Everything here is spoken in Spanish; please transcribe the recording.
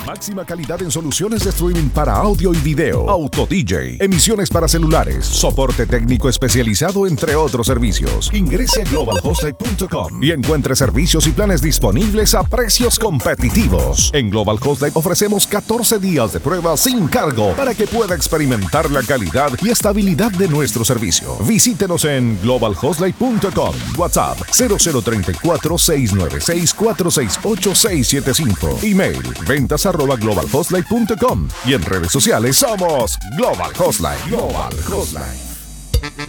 máxima calidad en soluciones de streaming para audio y video, auto DJ, emisiones para celulares, soporte técnico especializado, entre otros servicios. Ingrese a globalhostlight.com y encuentre servicios y planes disponibles a precios competitivos. En Global Host Light ofrecemos 14 días de prueba sin cargo para que pueda experimentar la calidad y estabilidad de nuestro servicio. Visítenos en globalhostlight.com. WhatsApp 0034-696-468-675. Email ventas@globalhostlight.com. Y en redes sociales somos Global Host Light. Global Host Light.